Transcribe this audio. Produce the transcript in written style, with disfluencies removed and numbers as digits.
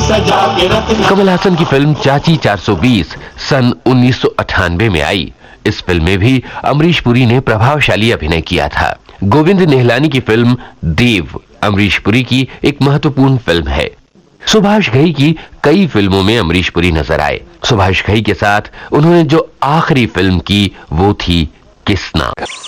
सजा के रखना। कमल हासन की फिल्म चाची 420 सन 1998 में आई। इस फिल्म में भी अमरीश पुरी ने प्रभावशाली अभिनय किया था। गोविंद निहलानी की फिल्म देव अमरीश पुरी की एक महत्वपूर्ण फिल्म है। सुभाष घई की कई फिल्मों में अमरीश पुरी नजर आए। सुभाष घई के साथ उन्होंने जो आखिरी फिल्म की वो थी किसना।